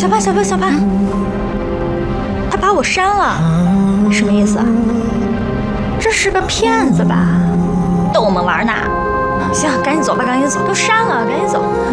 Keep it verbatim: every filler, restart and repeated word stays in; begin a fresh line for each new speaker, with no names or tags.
潘，小潘，小潘，他把我删了，什么意思啊？这是个骗子吧？逗我们玩呢？行，赶紧走吧，赶紧走，都删了，赶紧走。